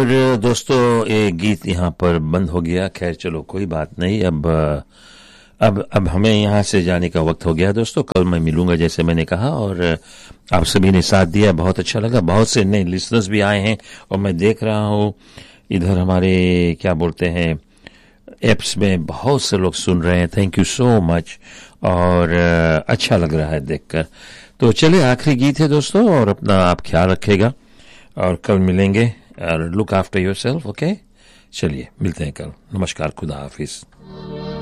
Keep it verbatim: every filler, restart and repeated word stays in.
और दोस्तों ये गीत यहाँ पर बंद हो गया। खैर चलो कोई बात नहीं, अब अब अब हमें यहाँ से जाने का वक्त हो गया दोस्तों। कल मैं मिलूंगा जैसे मैंने कहा, और आप सभी ने साथ दिया, बहुत अच्छा लगा। बहुत से नए लिसनर्स भी आए हैं और मैं देख रहा हूँ इधर हमारे क्या बोलते हैं एप्स में बहुत से लोग सुन रहे हैं। थैंक यू सो मच, और अच्छा लग रहा है देखकर। तो चलिए आखिरी गीत है दोस्तों, और अपना आप ख्याल रखेगा और कल मिलेंगे। Look after your self, okay. चलिए मिलते हैं कल। नमस्कार, खुदा हाफिज।